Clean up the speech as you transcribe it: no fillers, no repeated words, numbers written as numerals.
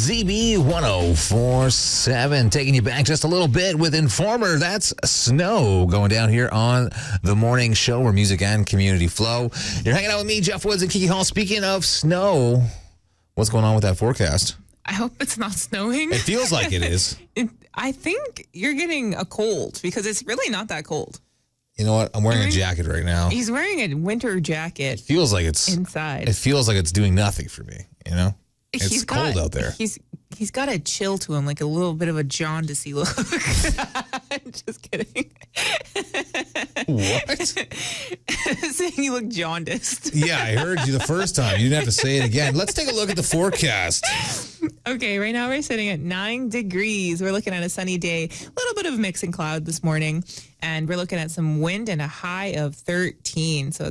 ZB1047, taking you back just a little bit with Informer. That's Snow going down here on the morning show where music and community flow. You're hanging out with me, Jeff Woods, and Kiki Hall. Speaking of snow, what's going on with that forecast? I hope it's not snowing. It feels like it is. I think you're getting a cold because it's really not that cold. You know what? I'm wearing a jacket right now. He's wearing a winter jacket. It feels like it's inside. It feels like it's doing nothing for me, you know? It's cold out there. He's got a chill to him, like a little bit of a jaundicey look. Just kidding. What? Saying you look jaundiced. Yeah, I heard you the first time. You didn't have to say it again. Let's take a look at the forecast. Okay, right now we're sitting at 9 degrees. We're looking at a sunny day, a little bit of mix and cloud this morning, and we're looking at some wind and a high of 13. So